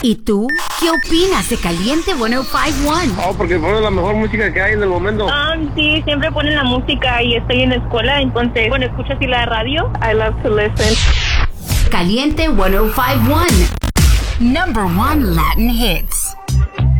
¿Y tú? ¿Qué opinas de Caliente 105.1? Oh, porque pone la mejor música que hay en el momento. Sí, siempre ponen la música y estoy en la escuela, entonces, bueno, escucho así la radio. I love to listen. Caliente 105.1. Number 1 Latin hits.